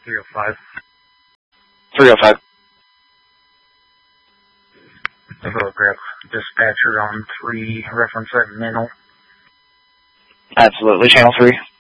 305. 305. Telegraph dispatcher on 3, reference at Minnell. Absolutely. Channel 3.